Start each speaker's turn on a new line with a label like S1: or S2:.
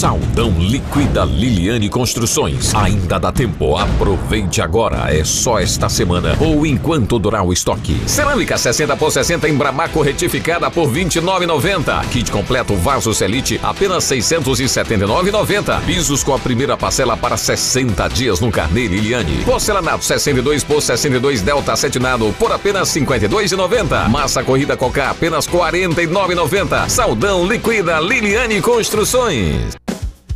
S1: Saldão liquida Liliane Construções. Ainda dá tempo, aproveite agora. É só esta semana ou enquanto durar o estoque. Cerâmica 60 por 60 em Bramaco retificada por R$ 29,90. Kit completo vaso Celite apenas R$ 679,90. Pisos com a primeira parcela para 60 dias no carnê Liliane. Porcelanato 62 por 62 Delta Acetinado por apenas R$ 52,90. Massa corrida Coca apenas R$ 49,90. Saldão liquida Liliane Construções.